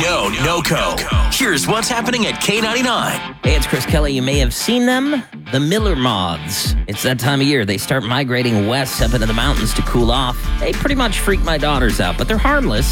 know NOCO. Here's what's happening at K99. Hey, it's Chris Kelly. You may have seen them, the Miller Moths. It's that time of year. They start migrating west up into the mountains to cool off. They pretty much freak my daughters out, but they're harmless.